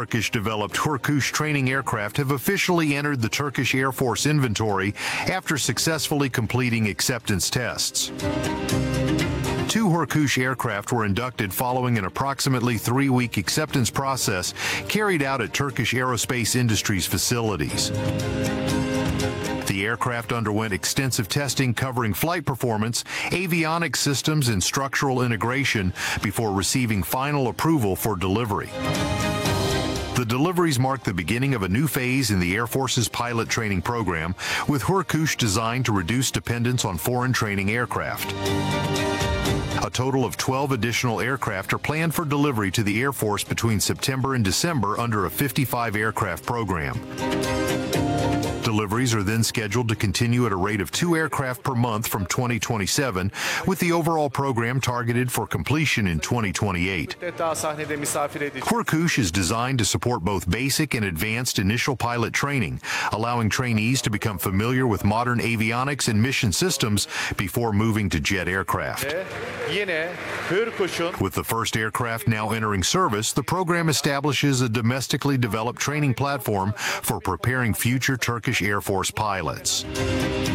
Turkish-developed Hurkush training aircraft have officially entered the Turkish Air Force inventory after successfully completing acceptance tests. 2 Hurkush aircraft were inducted following an approximately 3-week acceptance process carried out at Turkish Aerospace Industries facilities. The aircraft underwent extensive testing covering flight performance, avionics systems, and structural integration before receiving final approval for delivery. The deliveries mark the beginning of a new phase in the Air Force's pilot training program, with Hurkush designed to reduce dependence on foreign training aircraft. A total of 12 additional aircraft are planned for delivery to the Air Force between September and December under a 55-aircraft program. Deliveries are then scheduled to continue at a rate of 2 aircraft per month from 2027, with the overall program targeted for completion in 2028. Hurkush is designed to support both basic and advanced initial pilot training, allowing trainees to become familiar with modern avionics and mission systems before moving to jet aircraft. With the first aircraft now entering service, the program establishes a domestically developed training platform for preparing future Turkish Air Force pilots.